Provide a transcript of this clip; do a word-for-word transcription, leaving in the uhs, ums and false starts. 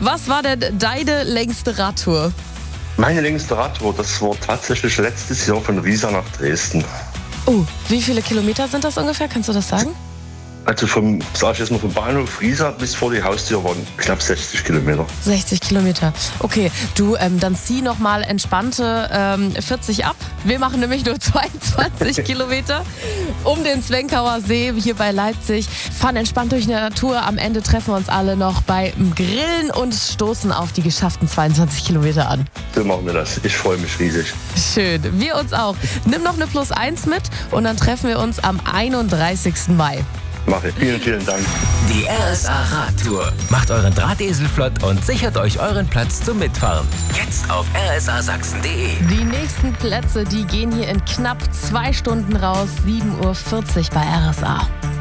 Was war denn deine längste Radtour? Meine längste Radtour, das war tatsächlich letztes Jahr von Riesa nach Dresden. Oh, wie viele Kilometer sind das ungefähr? Kannst du das sagen? Also vom, sag ich jetzt mal, vom Bahnhof Riesa bis vor die Haustür waren knapp sechzig Kilometer. sechzig Kilometer. Okay, du, ähm, dann zieh nochmal entspannte ähm, vierzig ab. Wir machen nämlich nur zweiundzwanzig Kilometer um den Zwenkauer See hier bei Leipzig. Fahren entspannt durch die Natur. Am Ende treffen wir uns alle noch beim Grillen und stoßen auf die geschafften zweiundzwanzig Kilometer an. So machen wir das. Ich freue mich riesig. Schön, wir uns auch. Nimm noch eine Plus eins mit und dann treffen wir uns am einunddreißigsten Mai. Mache ich. Vielen, vielen Dank. Die R S A Radtour. Macht euren Drahtesel flott und sichert euch euren Platz zum Mitfahren. Jetzt auf r s a sachsen punkt d e. Die nächsten Plätze, die gehen hier in knapp zwei Stunden raus. sieben Uhr vierzig bei R S A.